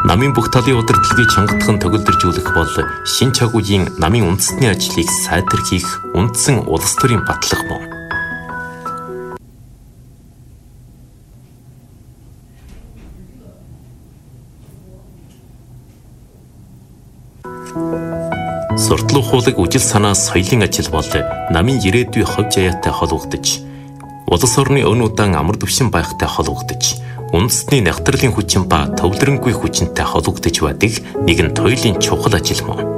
Намын бүх талын удирдлагыг чангатхан төгөлдржүүлэх бол шин чагуугийн намын үндэсний ажлыг сайдэрхийх үндсэн улс төрийн батлага мөн. Суртлах хуулаг үжил санаа соёлын ажил бол намын ирээдүй ховж аяатай холбогдож, улс орны өн удаан амар түвшин байхтай холбогдож, үндэсний нягтралын хүчин ба төвлөрөнгүй хүчинтэй холбогдож байдаг нэгэн туйлын чухал ажил мөн.